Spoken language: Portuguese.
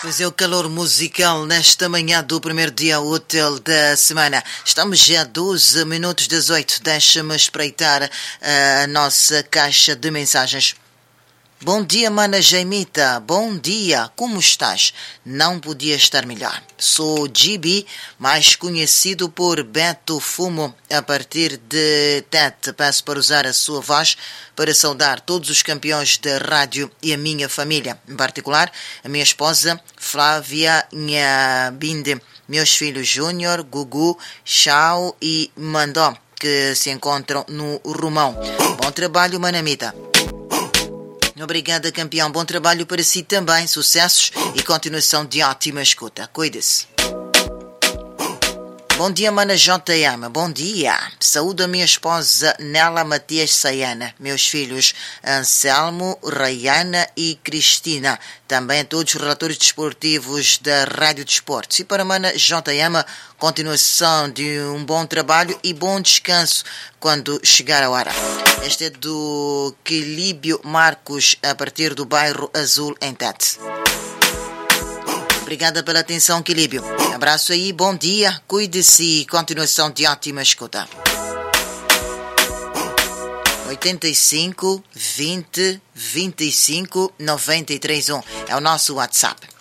Pois é, o calor musical nesta manhã do primeiro dia útil da semana. Estamos já a 12 minutos das 8. Deixa-me espreitar a nossa caixa de mensagens. Bom dia, mana Jaimita. Bom dia. Como estás? Não podia estar melhor. Sou GB, mais conhecido por Beto Fumo, a partir de Tete. Peço para usar a sua voz para saudar todos os campeões da rádio e a minha família. Em particular, a minha esposa, Flávia Nhabinde, meus filhos Júnior, Gugu, Chau e Mandó, que se encontram no Romão. Bom trabalho, Manamita. Obrigada, campeão. Bom trabalho para si também. Sucessos e continuação de ótima escuta. Cuide-se. Bom dia, mana JM. Bom dia. Saúdo a minha esposa Nela Matias Sayana, meus filhos Anselmo, Rayana e Cristina. Também a todos os relatores desportivos da Rádio Desportos. E para a mana JM, continuação de um bom trabalho e bom descanso quando chegar a hora. Este é do Quilíbio Marcos, a partir do bairro Azul, em Tete. Obrigada pela atenção, Quilíbio. Abraço aí, bom dia, cuide-se e continuação de ótima escuta. 85 20 25 93 1 é o nosso WhatsApp.